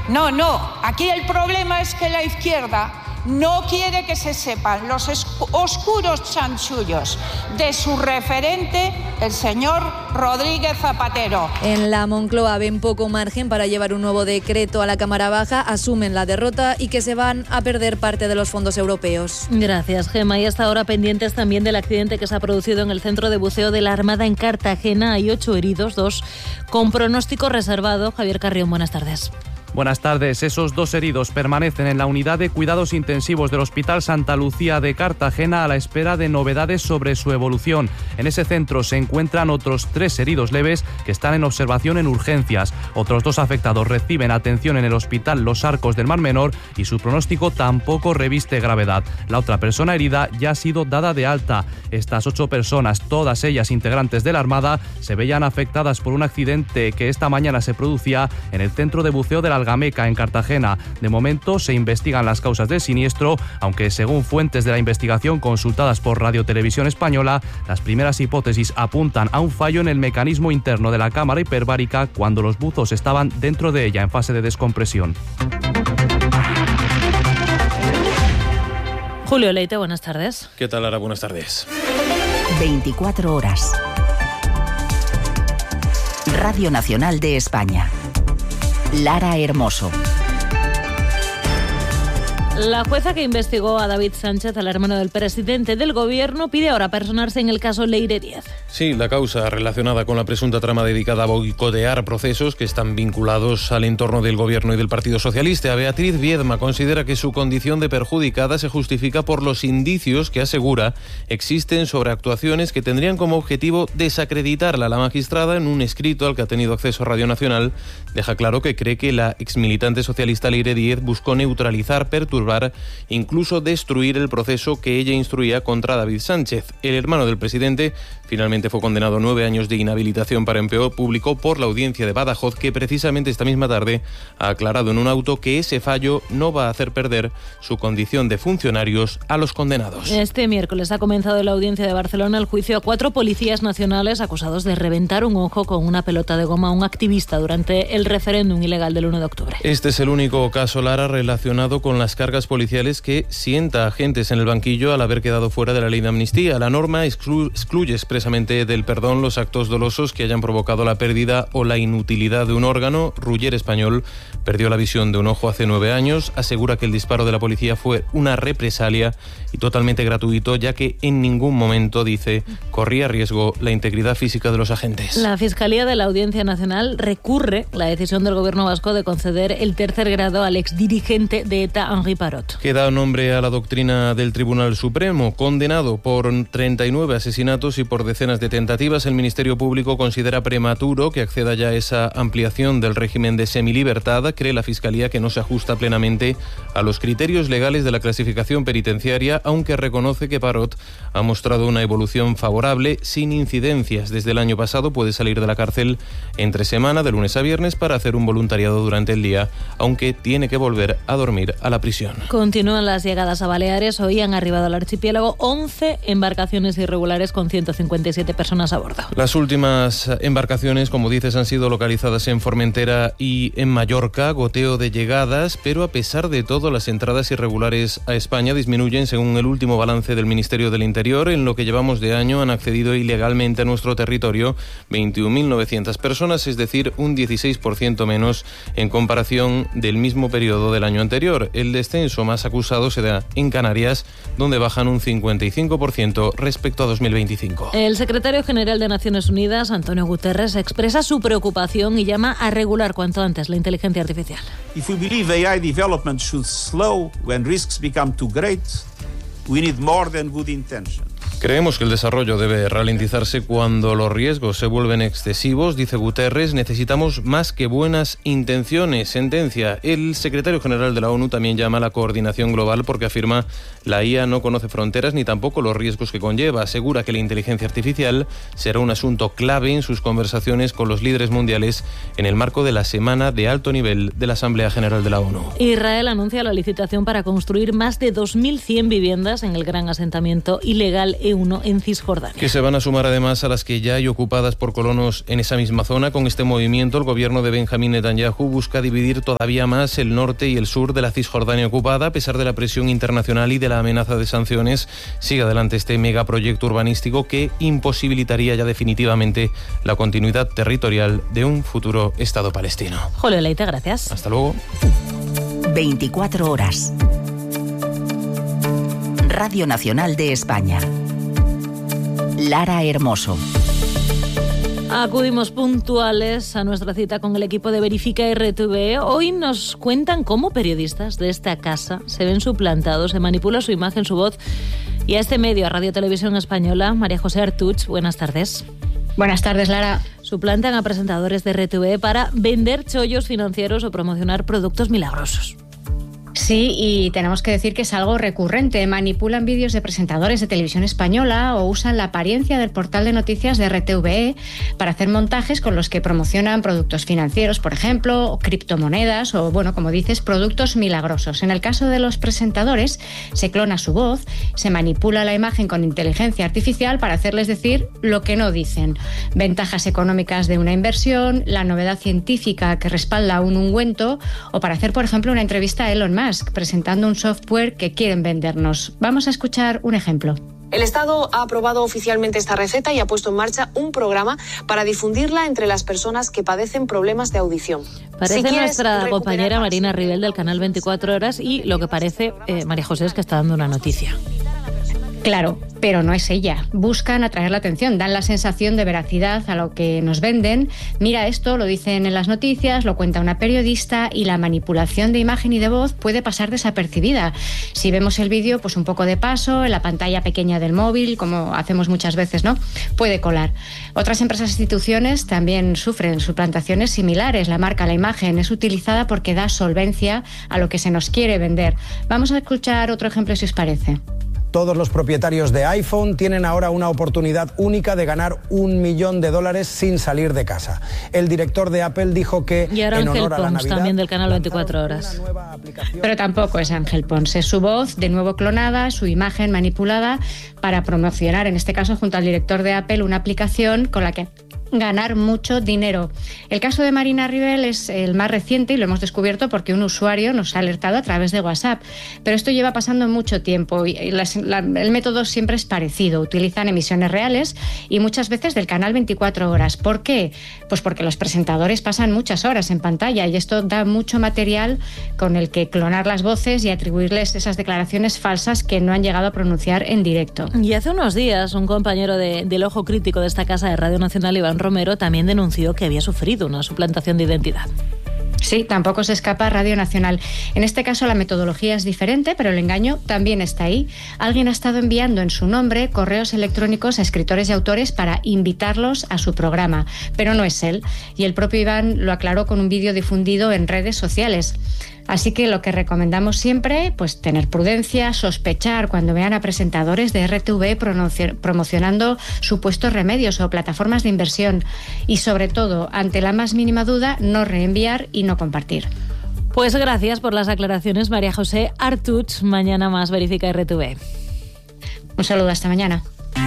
No, aquí el problema es que la izquierda no quiere que se sepan los oscuros chanchullos de su referente, el señor Rodríguez Zapatero. En la Moncloa ven poco margen para llevar un nuevo decreto a la Cámara Baja, asumen la derrota y que se van a perder parte de los fondos europeos. Gracias, Gemma. Y hasta ahora pendientes también del accidente que se ha producido en el centro de buceo de la Armada en Cartagena. Hay 8 heridos, 2 con pronóstico reservado. Javier Carrión, buenas tardes. Buenas tardes. Esos 2 heridos permanecen en la unidad de cuidados intensivos del Hospital Santa Lucía de Cartagena a la espera de novedades sobre su evolución. En ese centro se encuentran otros 3 heridos leves que están en observación en urgencias. Otros 2 afectados reciben atención en el Hospital Los Arcos del Mar Menor y su pronóstico tampoco reviste gravedad. La otra persona herida ya ha sido dada de alta. Estas 8 personas, todas ellas integrantes de la Armada, se veían afectadas por un accidente que esta mañana se producía en el centro de buceo de la Algameca, en Cartagena. De momento se investigan las causas del siniestro, aunque según fuentes de la investigación consultadas por Radio Televisión Española, las primeras hipótesis apuntan a un fallo en el mecanismo interno de la cámara hiperbárica cuando los buzos estaban dentro de ella en fase de descompresión. Julio Leite, buenas tardes. ¿Qué tal, Lara? Buenas tardes. 24 horas. Radio Nacional de España. Lara Hermoso. La jueza que investigó a David Sánchez, el hermano del presidente del gobierno, pide ahora personarse en el caso Leire Díez. Sí, la causa relacionada con la presunta trama dedicada a boicotear procesos que están vinculados al entorno del gobierno y del Partido Socialista. Beatriz Viedma considera que su condición de perjudicada se justifica por los indicios que asegura existen sobre actuaciones que tendrían como objetivo desacreditarla. La magistrada, en un escrito al que ha tenido acceso Radio Nacional, deja claro que cree que la exmilitante socialista Leire Díez buscó neutralizar, perturbar, incluso destruir el proceso que ella instruía contra David Sánchez. El hermano del presidente finalmente fue condenado a 9 años de inhabilitación para empleo público por la audiencia de Badajoz, que precisamente esta misma tarde ha aclarado en un auto que ese fallo no va a hacer perder su condición de funcionarios a los condenados. Este miércoles ha comenzado en la audiencia de Barcelona el juicio a 4 policías nacionales acusados de reventar un ojo con una pelota de goma a un activista durante el referéndum ilegal del 1 de octubre. Este es el único caso, Lara, relacionado con las cargas policiales que sienta a agentes en el banquillo al haber quedado fuera de la ley de amnistía. La norma excluye expresamente del perdón los actos dolosos que hayan provocado la pérdida o la inutilidad de un órgano. Ruller Español perdió la visión de un ojo hace 9 años, asegura que el disparo de la policía fue una represalia y totalmente gratuito, ya que en ningún momento, dice, corría riesgo la integridad física de los agentes. La Fiscalía de la Audiencia Nacional recurre la decisión del gobierno vasco de conceder el 3er grado al exdirigente de ETA, Henri Parot. Que da nombre a la doctrina del Tribunal Supremo. Condenado por 39 asesinatos y por decenas de tentativas, el Ministerio Público considera prematuro que acceda ya a esa ampliación del régimen de semilibertad. Cree la Fiscalía que no se ajusta plenamente a los criterios legales de la clasificación penitenciaria, aunque reconoce que Parot ha mostrado una evolución favorable sin incidencias. Desde el año pasado puede salir de la cárcel entre semana, de lunes a viernes, para hacer un voluntariado durante el día, aunque tiene que volver a dormir a la prisión. Continúan las llegadas a Baleares. Hoy han arribado al archipiélago 11 embarcaciones irregulares con 157 personas a bordo. Las últimas embarcaciones, como dices, han sido localizadas en Formentera y en Mallorca. Goteo de llegadas, pero a pesar de todo, las entradas irregulares a España disminuyen según el último balance del Ministerio del Interior. En lo que llevamos de año han accedido ilegalmente a nuestro territorio 21.900 personas, es decir, un 16% menos en comparación del mismo periodo del año anterior. El descenso más acusado se da en Canarias, donde bajan un 55% respecto a 2025. El secretario general de Naciones Unidas, Antonio Guterres, expresa su preocupación y llama a regular cuanto antes la inteligencia artificial. If we believe AI development should slow when risks become too great, we need more than good intentions. Creemos que el desarrollo debe ralentizarse cuando los riesgos se vuelven excesivos, dice Guterres. Necesitamos más que buenas intenciones, sentencia. El secretario general de la ONU también llama a la coordinación global porque afirma la IA no conoce fronteras ni tampoco los riesgos que conlleva. Asegura que la inteligencia artificial será un asunto clave en sus conversaciones con los líderes mundiales en el marco de la semana de alto nivel de la Asamblea General de la ONU. Israel anuncia la licitación para construir más de 2.100 viviendas en el gran asentamiento ilegal E1 en Cisjordania. Que se van a sumar además a las que ya hay ocupadas por colonos en esa misma zona. Con este movimiento, el gobierno de Benjamín Netanyahu busca dividir todavía más el norte y el sur de la Cisjordania ocupada. A pesar de la presión internacional y de la amenaza de sanciones, sigue adelante este megaproyecto urbanístico que imposibilitaría ya definitivamente la continuidad territorial de un futuro Estado palestino. Julio Leite, gracias. Hasta luego. 24 horas. Radio Nacional de España. Lara Hermoso. Acudimos puntuales a nuestra cita con el equipo de Verifica RTV. Hoy nos cuentan cómo periodistas de esta casa se ven suplantados, se manipula su imagen, su voz. Y a este medio, a Radio Televisión Española, María José Artuch, buenas tardes. Buenas tardes, Lara. Suplantan a presentadores de RTV para vender chollos financieros o promocionar productos milagrosos. Sí, y tenemos que decir que es algo recurrente. Manipulan vídeos de presentadores de televisión española o usan la apariencia del portal de noticias de RTVE para hacer montajes con los que promocionan productos financieros, por ejemplo, o criptomonedas o, bueno, como dices, productos milagrosos. En el caso de los presentadores, se clona su voz, se manipula la imagen con inteligencia artificial para hacerles decir lo que no dicen. Ventajas económicas de una inversión, la novedad científica que respalda un ungüento o para hacer, por ejemplo, una entrevista a Elon Musk presentando un software que quieren vendernos. Vamos a escuchar un ejemplo. El Estado ha aprobado oficialmente esta receta y ha puesto en marcha un programa para difundirla entre las personas que padecen problemas de audición. Parece nuestra compañera Marina Ribel del canal 24 Horas y lo que parece, María José, es que está dando una noticia. Claro, pero no es ella. Buscan atraer la atención, dan la sensación de veracidad a lo que nos venden. Mira esto, lo dicen en las noticias, lo cuenta una periodista y la manipulación de imagen y de voz puede pasar desapercibida. Si vemos el vídeo, pues un poco de paso, en la pantalla pequeña del móvil, como hacemos muchas veces, ¿no? Puede colar. Otras empresas e instituciones también sufren suplantaciones similares. La marca, la imagen es utilizada porque da solvencia a lo que se nos quiere vender. Vamos a escuchar otro ejemplo si os parece. Todos los propietarios de iPhone tienen ahora una oportunidad única de ganar $1 millón sin salir de casa. El director de Apple dijo que y ahora en honor Ángel a la Pons, Navidad, también del canal 24 Horas. Pero tampoco es Ángel Pons, es su voz de nuevo clonada, su imagen manipulada para promocionar, en este caso junto al director de Apple, una aplicación con la que ganar mucho dinero. El caso de Marina Ribel es el más reciente y lo hemos descubierto porque un usuario nos ha alertado a través de WhatsApp. Pero esto lleva pasando mucho tiempo y el método siempre es parecido. Utilizan emisiones reales y muchas veces del canal 24 Horas. ¿Por qué? Pues porque los presentadores pasan muchas horas en pantalla y esto da mucho material con el que clonar las voces y atribuirles esas declaraciones falsas que no han llegado a pronunciar en directo. Y hace unos días un compañero del Ojo Crítico de esta casa de Radio Nacional, Iván Romero, también denunció que había sufrido una suplantación de identidad. Sí, tampoco se escapa Radio Nacional. En este caso la metodología es diferente, pero el engaño también está ahí. Alguien ha estado enviando en su nombre correos electrónicos a escritores y autores para invitarlos a su programa, pero no es él. Y el propio Iván lo aclaró con un vídeo difundido en redes sociales. Así que lo que recomendamos siempre, pues tener prudencia, sospechar cuando vean a presentadores de RTV promocionando supuestos remedios o plataformas de inversión y sobre todo, ante la más mínima duda, no reenviar y no compartir. Pues gracias por las aclaraciones, María José Artuch. Mañana más Verifica RTV. Un saludo, hasta mañana.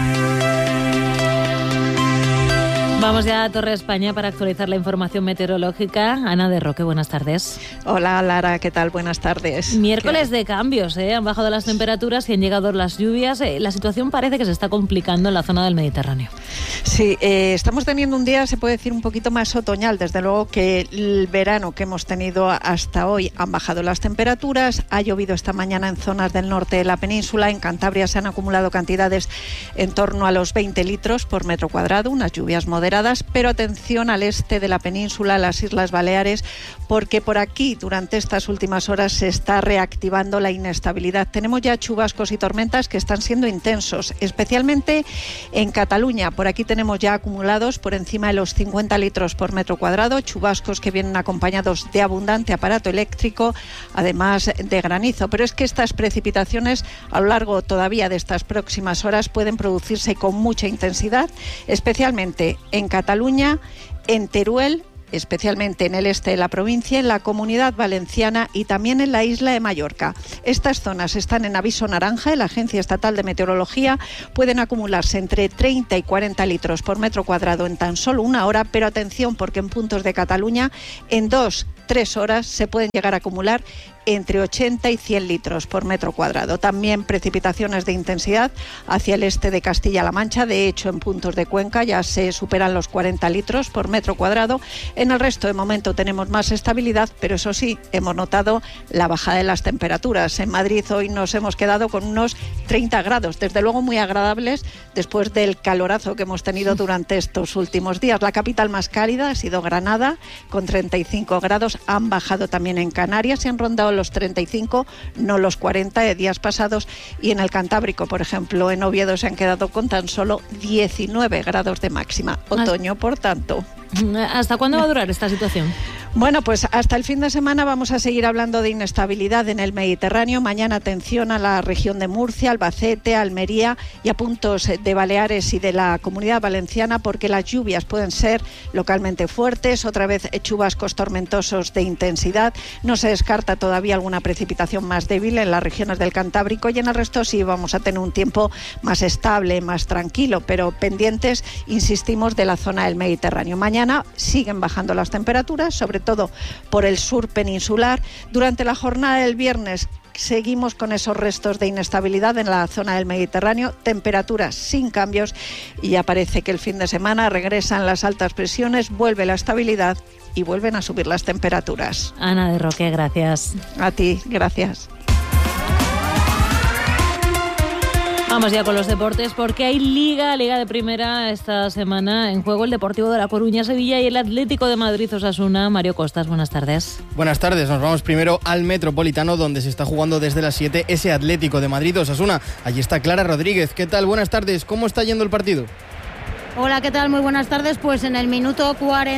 Vamos ya a Torre España para actualizar la información meteorológica. Ana de Roque, buenas tardes. Hola Lara, ¿qué tal? Buenas tardes. Miércoles de cambios, han bajado las temperaturas y han llegado las lluvias. La situación parece que se está complicando en la zona del Mediterráneo. Sí, estamos teniendo un día, se puede decir, un poquito más otoñal. Desde luego que el verano que hemos tenido hasta hoy han bajado las temperaturas. Ha llovido esta mañana en zonas del norte de la península. En Cantabria se han acumulado cantidades en torno a los 20 litros por metro cuadrado, unas lluvias moderadas. Pero atención al este de la península, las Islas Baleares, porque por aquí durante estas últimas horas se está reactivando la inestabilidad. Tenemos ya chubascos y tormentas que están siendo intensos, especialmente en Cataluña. Por aquí tenemos ya acumulados por encima de los 50 litros por metro cuadrado, chubascos que vienen acompañados de abundante aparato eléctrico, además de granizo. Pero es que estas precipitaciones a lo largo todavía de estas próximas horas pueden producirse con mucha intensidad, especialmente en Cataluña, en Teruel especialmente en el este de la provincia, en la Comunidad Valenciana y también en la isla de Mallorca. Estas zonas están en aviso naranja de la Agencia Estatal de Meteorología. Pueden acumularse entre 30 y 40 litros por metro cuadrado en tan solo una hora, pero atención, porque en puntos de Cataluña en 2-3 horas se pueden llegar a acumular entre 80 y 100 litros por metro cuadrado. También precipitaciones de intensidad hacia el este de Castilla-La Mancha. De hecho, en puntos de Cuenca ya se superan los 40 litros por metro cuadrado. En el resto, de momento, tenemos más estabilidad, pero eso sí, hemos notado la bajada de las temperaturas. En Madrid hoy nos hemos quedado con unos 30 grados, desde luego muy agradables después del calorazo que hemos tenido durante estos últimos días. La capital más cálida ha sido Granada, con 35 grados. Han bajado también en Canarias y han rondado los 35, no los 40 de días pasados, y en el Cantábrico, por ejemplo, en Oviedo se han quedado con tan solo 19 grados de máxima. Otoño, por tanto. ¿Hasta cuándo va a durar esta situación? Bueno, pues hasta el fin de semana vamos a seguir hablando de inestabilidad en el Mediterráneo. Mañana atención a la región de Murcia, Albacete, Almería y a puntos de Baleares y de la Comunidad Valenciana, porque las lluvias pueden ser localmente fuertes, otra vez chubascos tormentosos de intensidad. No se descarta todavía alguna precipitación más débil en las regiones del Cantábrico, y en el resto sí vamos a tener un tiempo más estable, más tranquilo, pero pendientes, insistimos, de la zona del Mediterráneo. Mañana siguen bajando las temperaturas, sobre todo por el sur peninsular. Durante la jornada del viernes seguimos con esos restos de inestabilidad en la zona del Mediterráneo, temperaturas sin cambios, y ya parece que el fin de semana regresan las altas presiones, vuelve la estabilidad y vuelven a subir las temperaturas. Ana de Roque, gracias. A ti, gracias. Vamos ya con los deportes, porque hay Liga de Primera esta semana. En juego el Deportivo de La Coruña, Sevilla, y el Atlético de Madrid, Osasuna. Mario Costas, buenas tardes. Buenas tardes, nos vamos primero al Metropolitano, donde se está jugando desde las 7 ese Atlético de Madrid, Osasuna. Allí está Clara Rodríguez. ¿Qué tal? Buenas tardes, ¿cómo está yendo el partido? Hola, ¿qué tal? Muy buenas tardes. Pues en el minuto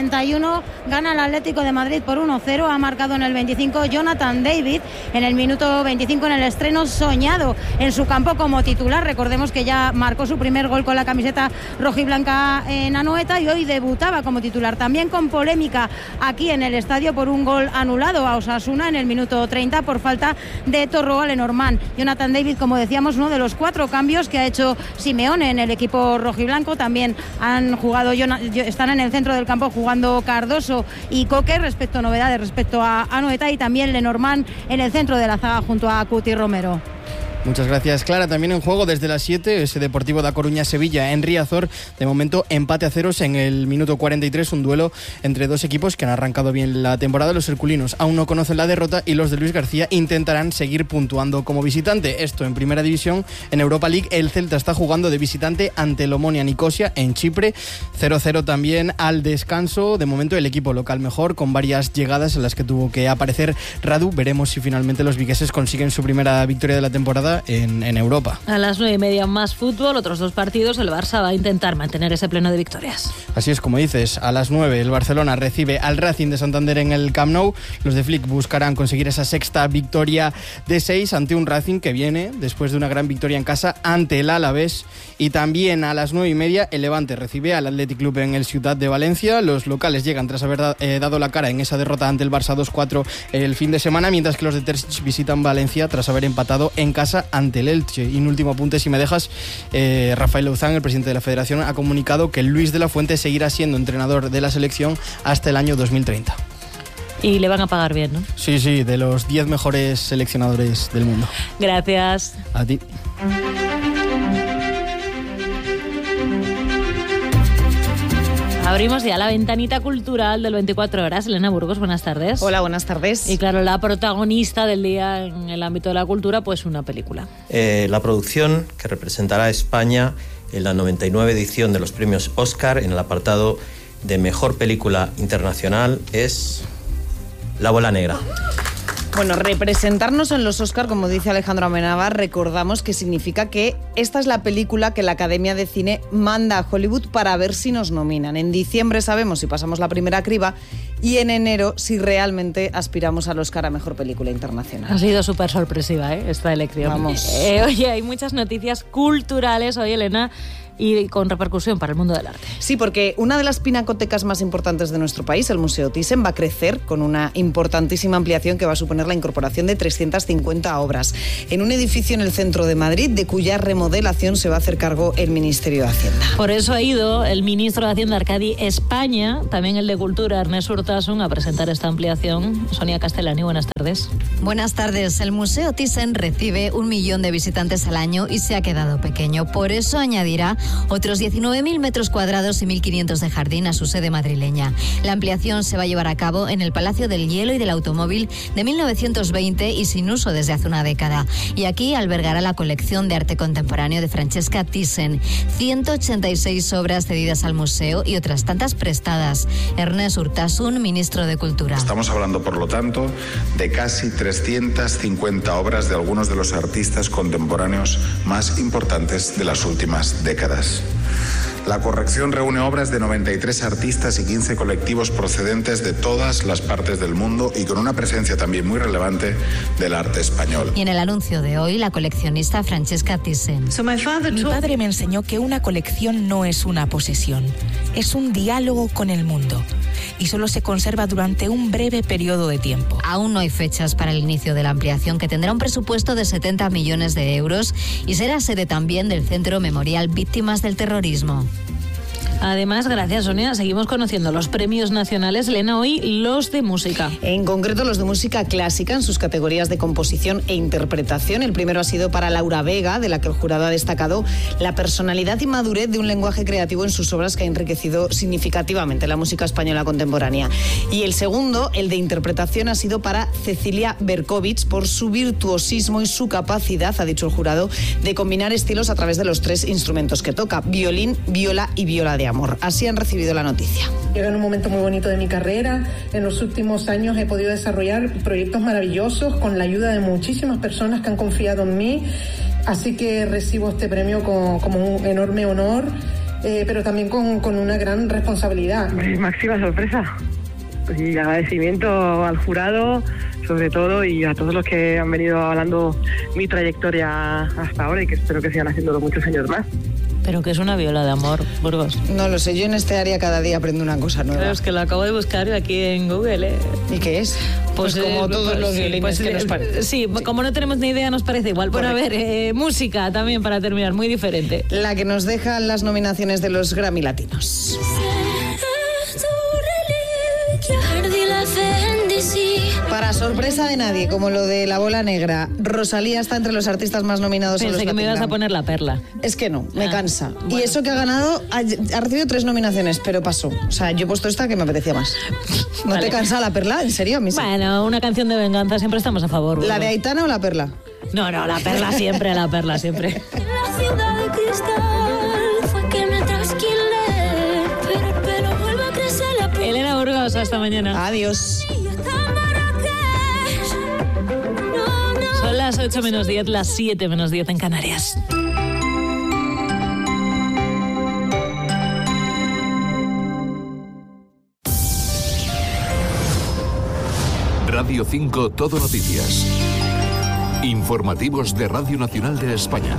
41 gana el Atlético de Madrid por 1-0. Ha marcado en el 25 Jonathan David. En el minuto 25, en el estreno soñado en su campo como titular. Recordemos que ya marcó su primer gol con la camiseta rojiblanca en Anoeta, y hoy debutaba como titular. También con polémica aquí en el estadio por un gol anulado a Osasuna en el minuto 30 por falta de Torro Lenormand. Jonathan David, como decíamos, uno de los 4 cambios que ha hecho Simeone en el equipo rojiblanco. También han jugado, están en el centro del campo jugando Cardoso y Coque, novedades respecto a Anoeta, y también Lenormand en el centro de la zaga junto a Cuti Romero. Muchas gracias, Clara. También en juego desde las 7, ese Deportivo de La Coruña-Sevilla en Riazor. De momento, empate a 0 en el minuto 43, un duelo entre dos equipos que han arrancado bien la temporada. Los herculinos aún no conocen la derrota y los de Luis García intentarán seguir puntuando como visitante. Esto en Primera División. En Europa League, el Celta está jugando de visitante ante el Omonia Nicosia en Chipre. 0-0 también al descanso. De momento, el equipo local mejor, con varias llegadas en las que tuvo que aparecer Radu. Veremos si finalmente los vigueses consiguen su primera victoria de la temporada en Europa. A las 9:30 más fútbol, otros 2 partidos. El Barça va a intentar mantener ese pleno de victorias. Así es, como dices, a las 9 el Barcelona recibe al Racing de Santander en el Camp Nou. Los de Flick buscarán conseguir esa 6ª victoria de 6 ante un Racing que viene después de una gran victoria en casa ante el Alavés. Y también a las 9:30 el Levante recibe al Athletic Club en el Ciutat de Valencia. Los locales llegan tras haber dado la cara en esa derrota ante el Barça 2-4 el fin de semana, mientras que los de Terzic visitan Valencia tras haber empatado en casa ante el Elche. Y un último apunte, si me dejas, Rafael Louzán, el presidente de la Federación, ha comunicado que Luis de la Fuente seguirá siendo entrenador de la selección hasta el año 2030. Y le van a pagar bien, ¿no? Sí, de los 10 mejores seleccionadores del mundo. Gracias. A ti. Abrimos ya la ventanita cultural del 24 horas. Elena Burgos, buenas tardes. Hola, buenas tardes. Y claro, la protagonista del día en el ámbito de la cultura, pues una película. La producción que representará a España en la 99 edición de los premios Oscar en el apartado de Mejor Película Internacional es La Bola Negra. Bueno, representarnos en los Oscar, como dice Alejandro Amenábar, recordamos que significa que esta es la película que la Academia de Cine manda a Hollywood para ver si nos nominan. En diciembre sabemos si pasamos la primera criba y en enero si realmente aspiramos al Oscar a Mejor Película Internacional. Ha sido súper sorpresiva esta elección. Vamos. Oye, hay muchas noticias culturales hoy, Elena. y con repercusión para el mundo del arte. Sí, porque una de las pinacotecas más importantes de nuestro país, el Museo Thyssen, va a crecer con una importantísima ampliación que va a suponer la incorporación de 350 obras en un edificio en el centro de Madrid, de cuya remodelación se va a hacer cargo el Ministerio de Hacienda. Por eso ha ido el ministro de Hacienda, Arcadi España, también el de Cultura, Ernest Urtasun, a presentar esta ampliación. Sonia Castellani, buenas tardes. Buenas tardes. El Museo Thyssen recibe 1 millón de visitantes al año y se ha quedado pequeño. Por eso añadirá otros 19.000 metros cuadrados y 1.500 de jardín a su sede madrileña. La ampliación se va a llevar a cabo en el Palacio del Hielo y del Automóvil de 1920 y sin uso desde hace una década. Y aquí albergará la colección de arte contemporáneo de Francesca Thyssen. 186 obras cedidas al museo y otras tantas prestadas. Ernest Urtasun, ministro de Cultura. Estamos hablando, por lo tanto, de casi 350 obras de algunos de los artistas contemporáneos más importantes de las últimas décadas. La colección reúne obras de 93 artistas y 15 colectivos procedentes de todas las partes del mundo y con una presencia también muy relevante del arte español. Y en el anuncio de hoy, la coleccionista Francesca Thyssen. Mi padre me enseñó que una colección no es una posesión, es un diálogo con el mundo y solo se conserva durante un breve periodo de tiempo. Aún no hay fechas para el inicio de la ampliación, que tendrá un presupuesto de 70 millones de euros y será sede también del Centro Memorial Víctimas del Terrorismo. Además, gracias Sonia, seguimos conociendo los premios nacionales. Elena, hoy los de música. En concreto los de música clásica en sus categorías de composición e interpretación. El primero ha sido para Laura Vega, de la que el jurado ha destacado la personalidad y madurez de un lenguaje creativo en sus obras que ha enriquecido significativamente la música española contemporánea. Y el segundo, el de interpretación, ha sido para Cecilia Berkovich por su virtuosismo y su capacidad, ha dicho el jurado, de combinar estilos a través de los 3 instrumentos que toca: violín, viola y viola de amor. Así han recibido la noticia. Llega en un momento muy bonito de mi carrera. En los últimos años he podido desarrollar proyectos maravillosos con la ayuda de muchísimas personas que han confiado en mí. Así que recibo este premio como un enorme honor, pero también con una gran responsabilidad. Máxima sorpresa y agradecimiento al jurado, sobre todo, y a todos los que han venido hablando mi trayectoria hasta ahora y que espero que sigan haciéndolo muchos años más. ¿Pero qué es una viola de amor, Burgos? No lo sé, yo en este área cada día aprendo una cosa nueva. Pero es que lo acabo de buscar aquí en Google, ¿eh? ¿Y qué es? Pues como todos los violines que nos parecen. Sí, como no tenemos ni idea, nos parece igual. Bueno, a ver, música también para terminar, muy diferente. La que nos dejan las nominaciones de los Grammy Latinos. Para sorpresa de nadie, como lo de La Bola Negra, Rosalía está entre los artistas más nominados a los Pensé que me ibas a poner La Perla. Es que no, me cansa. Bueno. Y eso que ha ganado, ha recibido 3 nominaciones, pero pasó. O sea, yo he puesto esta que me apetecía más. ¿No te cansa La Perla? ¿En serio? A mí sí. Bueno, una canción de venganza, siempre estamos a favor. ¿La de Aitana o La Perla? No, La Perla siempre, La Perla siempre. La ciudad de cristal fue que me trasquilé, pero el pelo vuelve a crecer la piel. Elena Burgos, hasta mañana. Adiós. Son las 8 menos 10, las 7 menos 10 en Canarias. Radio 5 Todo Noticias. Informativos de Radio Nacional de España.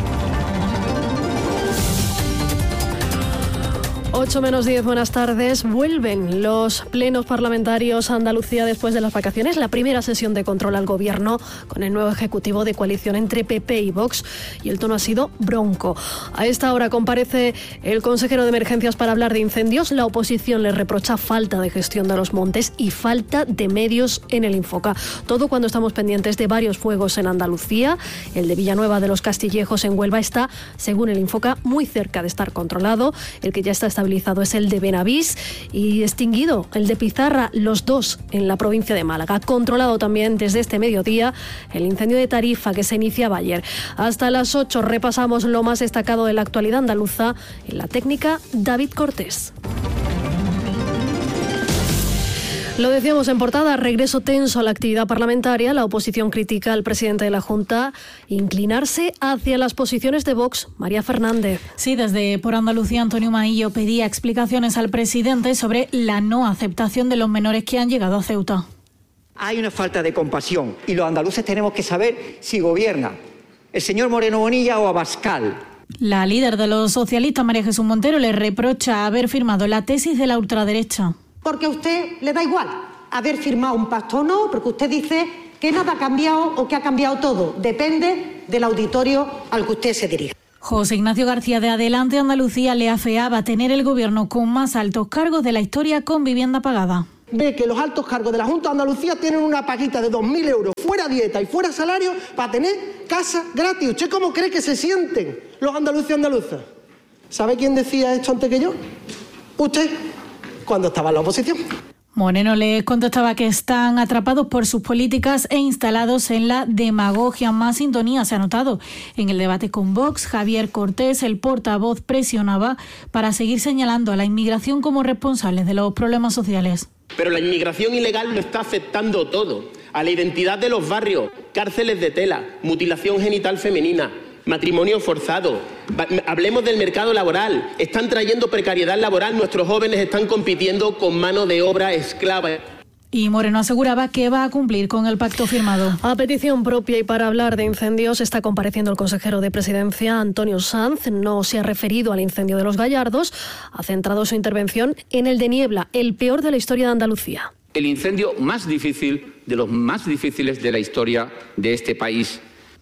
8 menos 10, buenas tardes. Vuelven los plenos parlamentarios a Andalucía después de las vacaciones. La primera sesión de control al gobierno con el nuevo ejecutivo de coalición entre PP y Vox. Y el tono ha sido bronco. A esta hora comparece el consejero de Emergencias para hablar de incendios. La oposición le reprocha falta de gestión de los montes y falta de medios en el Infoca. Todo cuando estamos pendientes de varios fuegos en Andalucía. El de Villanueva de los Castillejos en Huelva está, según el Infoca, muy cerca de estar controlado. El que ya está estabilizado es el de Benavís y extinguido el de Pizarra, los dos en la provincia de Málaga. Controlado también desde este mediodía el incendio de Tarifa que se iniciaba ayer. Hasta las 8 repasamos lo más destacado de la actualidad andaluza. En la técnica, David Cortés. Lo decíamos en portada, regreso tenso a la actividad parlamentaria. La oposición critica al presidente de la Junta inclinarse hacia las posiciones de Vox. María Fernández. Sí, desde Por Andalucía, Antonio Maillo pedía explicaciones al presidente sobre la no aceptación de los menores que han llegado a Ceuta. Hay una falta de compasión y los andaluces tenemos que saber si gobierna el señor Moreno Bonilla o Abascal. La líder de los socialistas, María Jesús Montero, le reprocha haber firmado la tesis de la ultraderecha. Porque a usted le da igual haber firmado un pacto o no, porque usted dice que nada ha cambiado o que ha cambiado todo. Depende del auditorio al que usted se dirige. José Ignacio García de Adelante Andalucía le afeaba tener el gobierno con más altos cargos de la historia con vivienda pagada. Ve que los altos cargos de la Junta de Andalucía tienen una paguita de 2.000 euros, fuera dieta y fuera salario, para tener casa gratis. ¿Usted cómo cree que se sienten los andaluces y andaluzas? ¿Sabe quién decía esto antes que yo? Usted, cuando estaba en la oposición. Moreno le contestaba que están atrapados por sus políticas e instalados en la demagogia. Más sintonía se ha notado en el debate con Vox. Javier Cortés, el portavoz, presionaba para seguir señalando a la inmigración como responsable de los problemas sociales. Pero la inmigración ilegal lo está afectando todo, a la identidad de los barrios, cárceles de tela, mutilación genital femenina, matrimonio forzado. Hablemos del mercado laboral. Están trayendo precariedad laboral. Nuestros jóvenes están compitiendo con mano de obra esclava. Y Moreno aseguraba que va a cumplir con el pacto firmado. A petición propia y para hablar de incendios está compareciendo el consejero de Presidencia, Antonio Sanz. No se ha referido al incendio de Los Gallardos. Ha centrado su intervención en el de Niebla, el peor de la historia de Andalucía. El incendio más difícil, de los más difíciles de la historia de este país.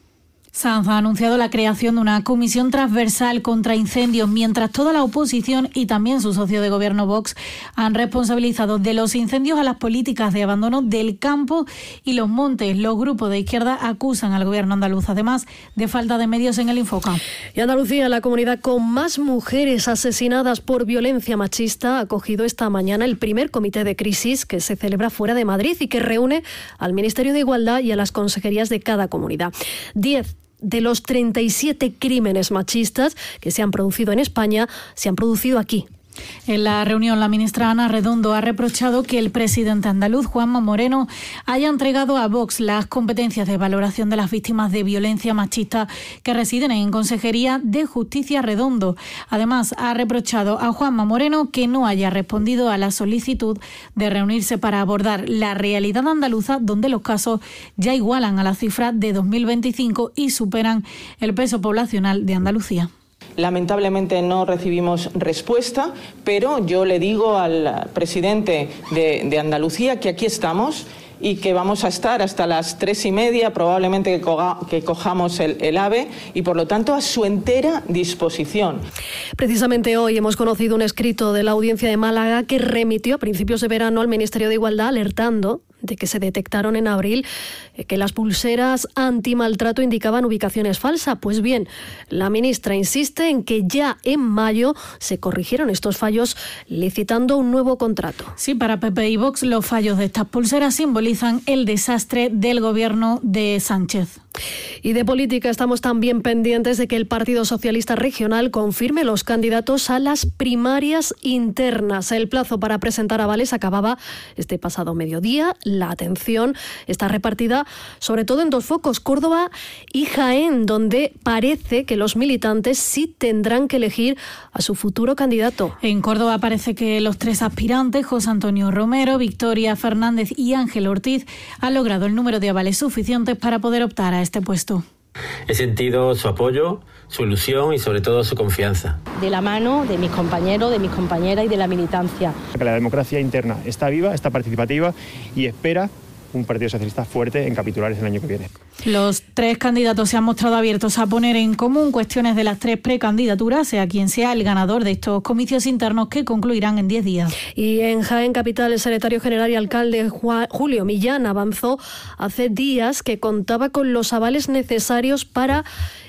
Sanz ha anunciado la creación de una comisión transversal contra incendios, mientras toda la oposición y también su socio de gobierno Vox han responsabilizado de los incendios a las políticas de abandono del campo y los montes. Los grupos de izquierda acusan al gobierno andaluz, además de falta de medios en el Infoca. Y Andalucía, la comunidad con más mujeres asesinadas por violencia machista, ha acogido esta mañana el primer comité de crisis que se celebra fuera de Madrid y que reúne al Ministerio de Igualdad y a las consejerías de cada comunidad. 10 de los 37 crímenes machistas que se han producido en España se han producido aquí. En la reunión, la ministra Ana Redondo ha reprochado que el presidente andaluz, Juanma Moreno, haya entregado a Vox las competencias de valoración de las víctimas de violencia machista que residen en Consejería de Justicia Redondo. Además, ha reprochado a Juanma Moreno que no haya respondido a la solicitud de reunirse para abordar la realidad andaluza, donde los casos ya igualan a la cifra de 2025 y superan el peso poblacional de Andalucía. Lamentablemente no recibimos respuesta, pero yo le digo al presidente de Andalucía que aquí estamos y que vamos a estar hasta las 3:30, probablemente que cojamos el AVE, y por lo tanto a su entera disposición. Precisamente hoy hemos conocido un escrito de la Audiencia de Málaga que remitió a principios de verano al Ministerio de Igualdad alertando de que se detectaron en abril que las pulseras antimaltrato indicaban ubicaciones falsas. Pues bien, la ministra insiste en que ya en mayo se corrigieron estos fallos licitando un nuevo contrato. Sí, para PP y Vox los fallos de estas pulseras simbolizan el desastre del gobierno de Sánchez. Y de política estamos también pendientes de que el Partido Socialista Regional confirme los candidatos a las primarias internas. El plazo para presentar avales acababa este pasado mediodía. La atención está repartida sobre todo en dos focos, Córdoba y Jaén, donde parece que los militantes sí tendrán que elegir a su futuro candidato. En Córdoba parece que los tres aspirantes, José Antonio Romero, Victoria Fernández y Ángel Ortiz, han logrado el número de avales suficientes para poder optar a este puesto. He sentido su apoyo, su ilusión y sobre todo su confianza. De la mano de mis compañeros, de mis compañeras y de la militancia. Que la democracia interna está viva, está participativa y espera un Partido Socialista fuerte en capitulares el año que viene. Los tres candidatos se han mostrado abiertos a poner en común cuestiones de las tres precandidaturas, sea quien sea el ganador de estos comicios internos que concluirán en 10 días. Y en Jaén Capital, el secretario general y alcalde Julio Millán avanzó hace días que contaba con los avales necesarios para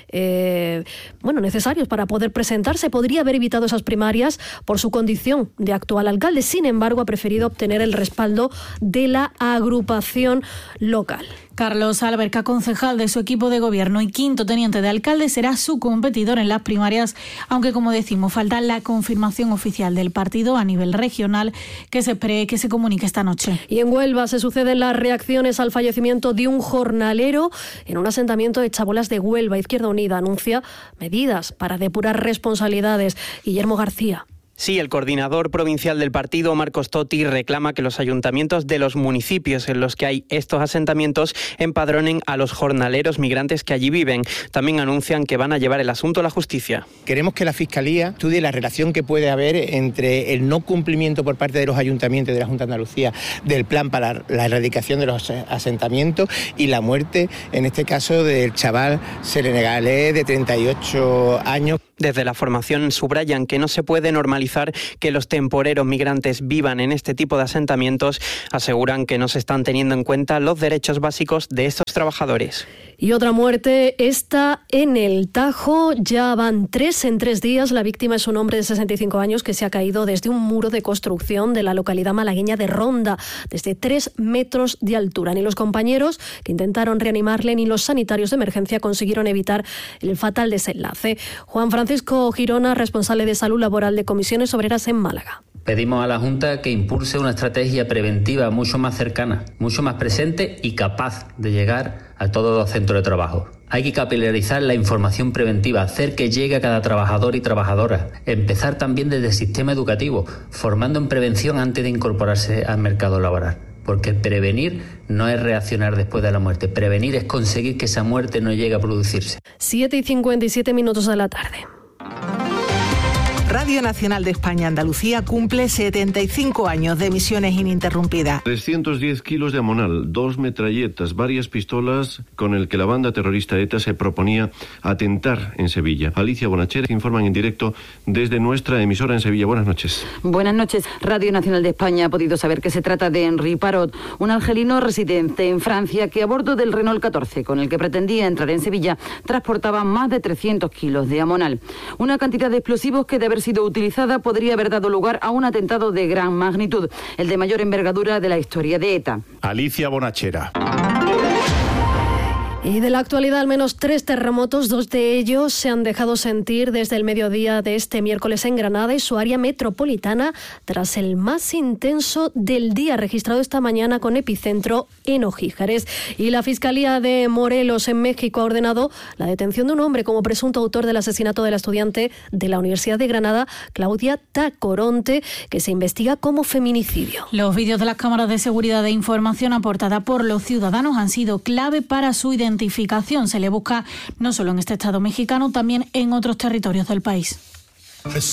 poder presentarse. Podría haber evitado esas primarias por su condición de actual alcalde. Sin embargo, ha preferido obtener el respaldo de la agrupación local. Carlos Alberca, concejal de su equipo de gobierno y quinto teniente de alcalde, será su competidor en las primarias, aunque, como decimos, falta la confirmación oficial del partido a nivel regional, que se prevé que se comunique esta noche. Y en Huelva se suceden las reacciones al fallecimiento de un jornalero en un asentamiento de Chabolas de Huelva. Izquierda Unida anuncia medidas para depurar responsabilidades. Guillermo García. Sí, el coordinador provincial del partido, Marcos Totti, reclama que los ayuntamientos de los municipios en los que hay estos asentamientos empadronen a los jornaleros migrantes que allí viven. También anuncian que van a llevar el asunto a la justicia. Queremos que la Fiscalía estudie la relación que puede haber entre el no cumplimiento por parte de los ayuntamientos de la Junta de Andalucía del plan para la erradicación de los asentamientos y la muerte, en este caso, del chaval senegalés de 38 años. Desde la formación subrayan que no se puede normalizar que los temporeros migrantes vivan en este tipo de asentamientos. Aseguran que no se están teniendo en cuenta los derechos básicos de estos trabajadores. Y otra muerte, esta en el Tajo. Ya van 3 en 3 días. La víctima es un hombre de 65 años que se ha caído desde un muro de construcción de la localidad malagueña de Ronda, desde 3 metros de altura. Ni los compañeros que intentaron reanimarle ni los sanitarios de emergencia consiguieron evitar el fatal desenlace. Juan Francisco Girona, responsable de Salud Laboral de Comisiones Obreras en Málaga. Pedimos a la Junta que impulse una estrategia preventiva mucho más cercana, mucho más presente y capaz de llegar a todos los centros de trabajo. Hay que capilarizar la información preventiva, hacer que llegue a cada trabajador y trabajadora. Empezar también desde el sistema educativo, formando en prevención antes de incorporarse al mercado laboral. Porque prevenir no es reaccionar después de la muerte. Prevenir es conseguir que esa muerte no llegue a producirse. 7:57 de la tarde. Radio Nacional de España Andalucía cumple 75 años de emisiones ininterrumpidas. 310 kilos de amonal, 2 metralletas, varias pistolas con el que la banda terrorista ETA se proponía atentar en Sevilla. Alicia Bonachera informan en directo desde nuestra emisora en Sevilla. Buenas noches. Buenas noches. Radio Nacional de España ha podido saber que se trata de Henri Parot, un argelino residente en Francia que a bordo del Renault 14, con el que pretendía entrar en Sevilla, transportaba más de 300 kilos de amonal. Una cantidad de explosivos que de haber sido utilizada podría haber dado lugar a un atentado de gran magnitud, el de mayor envergadura de la historia de ETA. Alicia Bonachera. Y de la actualidad, al menos 3 terremotos, 2 de ellos se han dejado sentir desde el mediodía de este miércoles en Granada y su área metropolitana, tras el más intenso del día registrado esta mañana con epicentro en Ojíjares. Y la Fiscalía de Morelos, en México, ha ordenado la detención de un hombre como presunto autor del asesinato de la estudiante de la Universidad de Granada, Claudia Tacoronte, que se investiga como feminicidio. Los vídeos de las cámaras de seguridad de información aportada por los ciudadanos han sido clave para su identificación. Se le busca no solo en este estado mexicano, también en otros territorios del país.